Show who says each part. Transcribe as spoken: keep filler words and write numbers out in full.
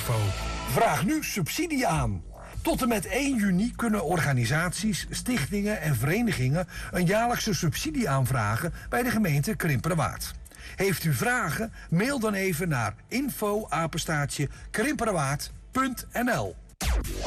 Speaker 1: info. Vraag nu subsidie aan. Tot en met één juni kunnen organisaties, stichtingen en verenigingen een jaarlijkse subsidie aanvragen bij de gemeente Krimpenerwaard. Heeft u vragen? Mail dan even naar info apenstaartje krimpenerwaard punt n l.